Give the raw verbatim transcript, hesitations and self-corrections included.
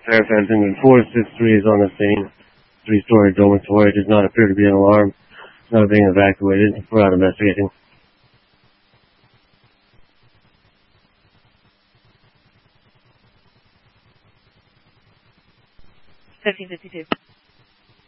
Fairfax, four six three is on the scene. Three-story dormitory. Does not appear to be an alarm. Not being evacuated. We're out investigating. fifteen fifty-two.